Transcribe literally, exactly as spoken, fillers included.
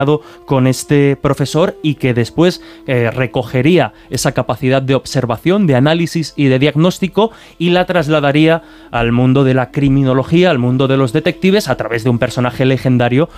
con este profesor y que después eh, recogería esa capacidad de observación, de análisis y de diagnóstico y la trasladaría al mundo de la criminología, al mundo de los detectives, a través de un personaje legendario